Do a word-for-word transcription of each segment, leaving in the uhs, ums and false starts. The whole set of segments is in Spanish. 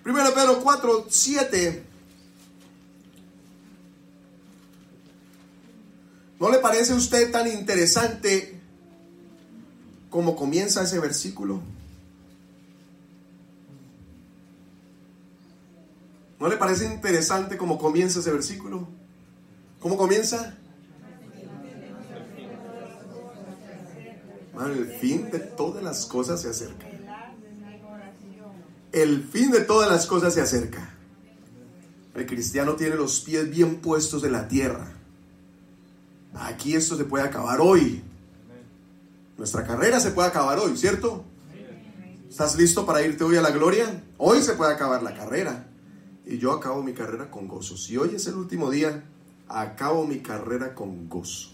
Primero de Pedro cuatro, siete. ¿No le parece a usted tan interesante como comienza ese versículo? ¿No le parece interesante cómo comienza ese versículo? ¿Cómo comienza? Bueno, el fin de todas las cosas se acerca. El fin de todas las cosas se acerca. El cristiano tiene los pies bien puestos en la tierra. Aquí esto se puede acabar hoy. Nuestra carrera se puede acabar hoy, ¿cierto? ¿Estás listo para irte hoy a la gloria? Hoy se puede acabar la carrera. Y yo acabo mi carrera con gozo. Si hoy es el último día, acabo mi carrera con gozo.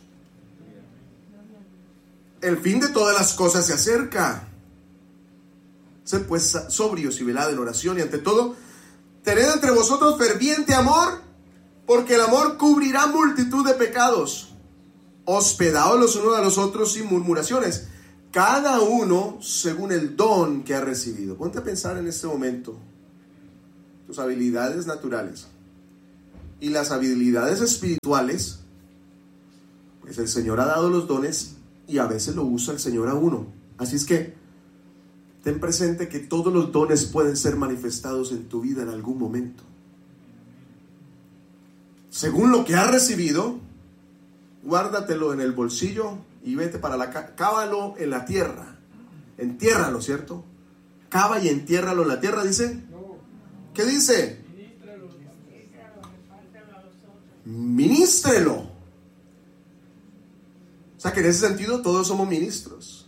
El fin de todas las cosas se acerca. Sed pues sobrios y velad en oración, y ante todo, tened entre vosotros ferviente amor, porque el amor cubrirá multitud de pecados. Hospedaos los unos a los otros sin murmuraciones, cada uno según el don que ha recibido. Ponte a pensar en este momento tus habilidades naturales y las habilidades espirituales. Pues el Señor ha dado los dones y a veces lo usa el Señor a uno. Así es que ten presente que todos los dones pueden ser manifestados en tu vida en algún momento. Según lo que has recibido, guárdatelo en el bolsillo y vete para la casa. Cávalo en la tierra. Entiérralo, ¿cierto? Cava y entiérralo en la tierra, dice. ¿Qué dice? Ministrelo. O sea que en ese sentido todos somos ministros.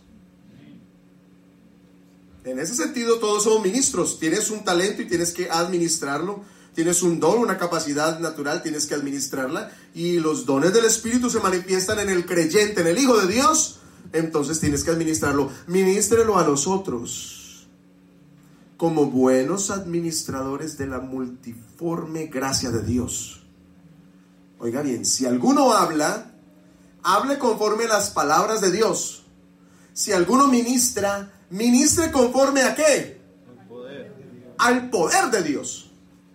En ese sentido todos somos ministros. Tienes un talento y tienes que administrarlo. Tienes un don, una capacidad natural, tienes que administrarla. Y los dones del Espíritu se manifiestan en el creyente, en el Hijo de Dios. Entonces tienes que administrarlo. Ministrelo a los otros como buenos administradores de la multiforme gracia de Dios. Oiga bien, si alguno habla, hable conforme a las palabras de Dios. Si alguno ministra, ministre conforme a ¿qué? Al poder. Al poder de Dios.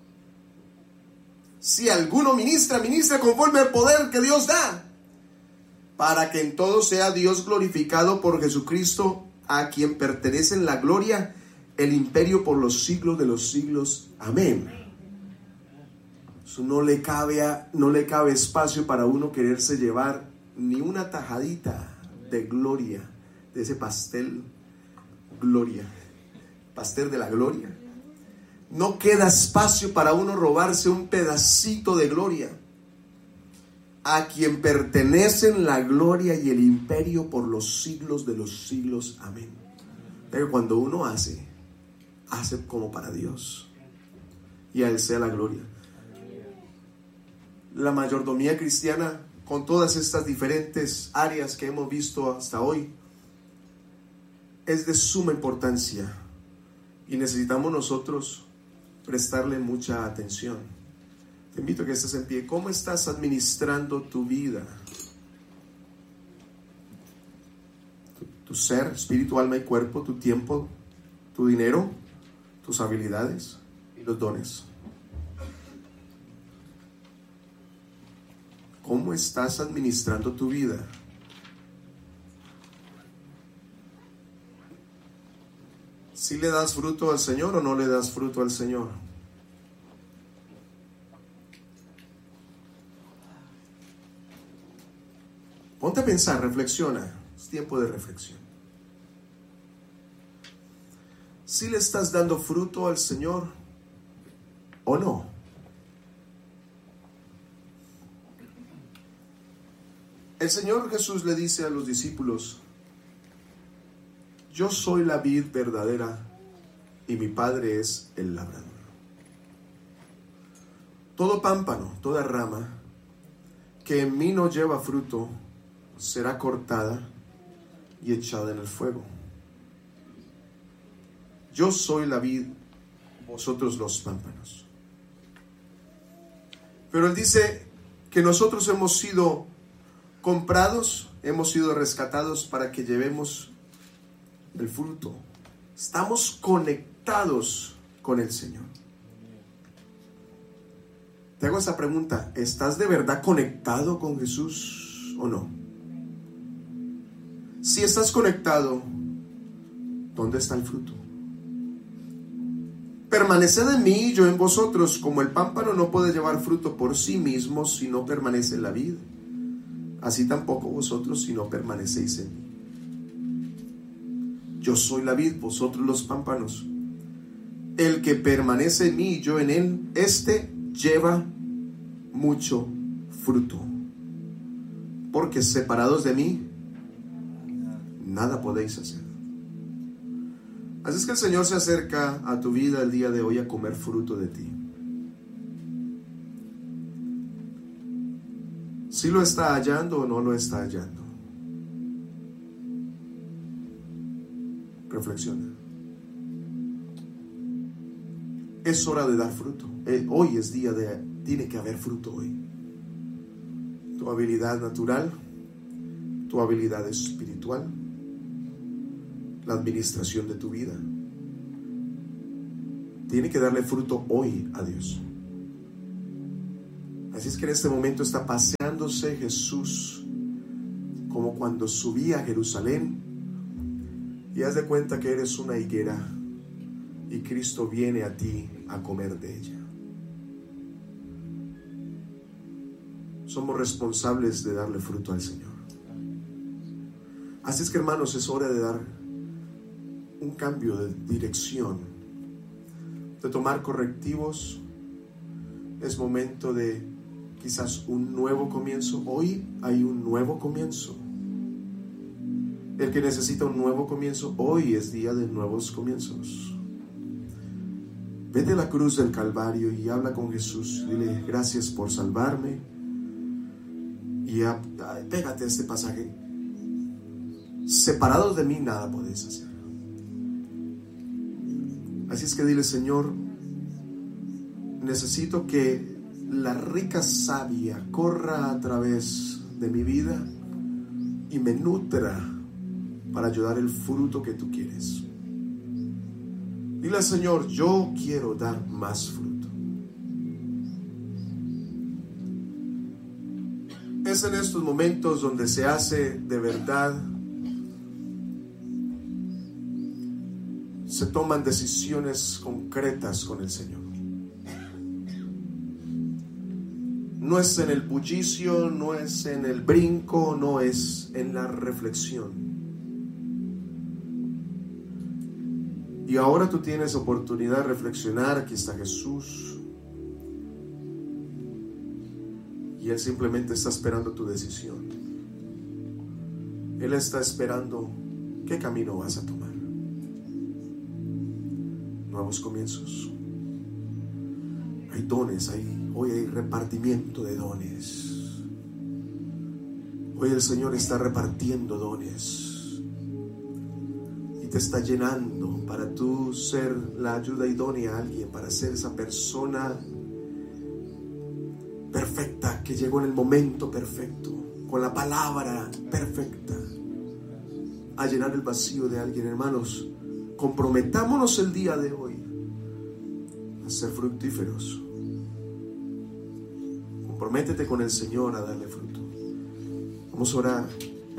Si alguno ministra, ministra conforme al poder que Dios da, para que en todo sea Dios glorificado por Jesucristo, a quien pertenecen la gloria, el imperio por los siglos de los siglos. Amén. Eso no le cabe a, no le cabe espacio para uno quererse llevar ni una tajadita de gloria, de ese pastel gloria, pastel de la gloria. No queda espacio para uno robarse un pedacito de gloria. A quien pertenecen la gloria y el imperio por los siglos de los siglos. Amén. Pero cuando uno hace, hace como para Dios. Y a Él sea la gloria. La mayordomía cristiana, con todas estas diferentes áreas que hemos visto hasta hoy, es de suma importancia. Y necesitamos nosotros prestarle mucha atención. Te invito a que estés en pie. ¿Cómo estás administrando tu vida? Tu, tu ser, espíritu, alma y cuerpo, tu tiempo, tu dinero, tus habilidades y los dones. ¿Cómo estás administrando tu vida? ¿Si le das fruto al Señor o no le das fruto al Señor? Ponte a pensar, reflexiona. Es tiempo de reflexión. ¿Si le estás dando fruto al Señor o no? El Señor Jesús le dice a los discípulos: yo soy la vid verdadera y mi Padre es el labrador. Todo pámpano, toda rama que en mí no lleva fruto, será cortada y echada en el fuego. Yo soy la vid, vosotros los pámpanos. Pero Él dice que nosotros hemos sido comprados, hemos sido rescatados para que llevemos el fruto. Estamos conectados con el Señor. Te hago esta pregunta: ¿estás de verdad conectado con Jesús o no? Si estás conectado, ¿dónde está el fruto? Permaneced en mí y yo en vosotros, como el pámpano no puede llevar fruto por sí mismo si no permanece en la vid, así tampoco vosotros si no permanecéis en mí. Yo soy la vid, vosotros los pámpanos. El que permanece en mí y yo en él, este lleva mucho fruto, porque separados de mí nada podéis hacer. Así es que el Señor se acerca a tu vida el día de hoy a comer fruto de ti. ¿Sí lo está hallando o no lo está hallando? Reflexiona. Es hora de dar fruto. Eh, hoy es día de... Tiene que haber fruto hoy. Tu habilidad natural, tu habilidad espiritual, la administración de tu vida, tiene que darle fruto hoy a Dios. Así es que en este momento está paseándose Jesús como cuando subía a Jerusalén, y haz de cuenta que eres una higuera y Cristo viene a ti a comer de ella. Somos responsables de darle fruto al Señor. Así es que, hermanos, es hora de dar un cambio de dirección, de tomar correctivos. Es momento de quizás un nuevo comienzo. Hoy hay un nuevo comienzo. El que necesita un nuevo comienzo, hoy es día de nuevos comienzos. Vete a la cruz del Calvario y habla con Jesús. Dile: gracias por salvarme. Y a, a, pégate a este pasaje: separados de mí nada podéis hacer. Así es que dile: Señor, necesito que la rica savia corra a través de mi vida y me nutra para ayudar el fruto que tú quieres. Dile: Señor, yo quiero dar más fruto. Es en estos momentos donde se hace de verdad, se toman decisiones concretas con el Señor. No es en el bullicio, no es en el brinco, no es en la reflexión. Y ahora tú tienes oportunidad de reflexionar. Aquí está Jesús. Y Él simplemente está esperando tu decisión. Él está esperando qué camino vas a tomar. Nuevos comienzos. Hay dones, hay, hoy hay repartimiento de dones. Hoy el Señor está repartiendo dones y te está llenando para tú ser la ayuda idónea a alguien, para ser esa persona perfecta que llegó en el momento perfecto, con la palabra perfecta, a llenar el vacío de alguien. Hermanos, comprometámonos el día de hoy a ser fructíferos. Comprométete con el Señor a darle fruto. Vamos a orar.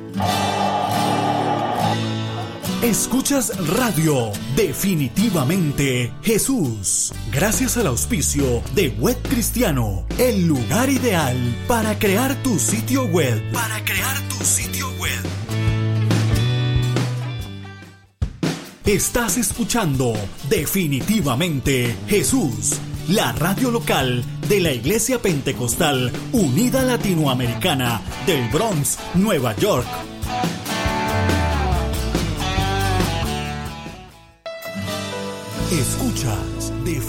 Escuchas Radio Definitivamente Jesús, gracias al auspicio de Web Cristiano, el lugar ideal para crear tu sitio web. Para crear tu sitio web. Estás escuchando Definitivamente Jesús, la radio local de la Iglesia Pentecostal Unida Latinoamericana del Bronx, Nueva York. Escuchas